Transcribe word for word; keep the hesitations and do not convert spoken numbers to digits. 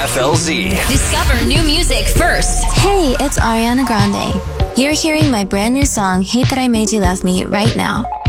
F L Z. Discover new music first. Hey, it's Ariana Grande. You're hearing my brand new song, Hate That I Made You Love Me, right now.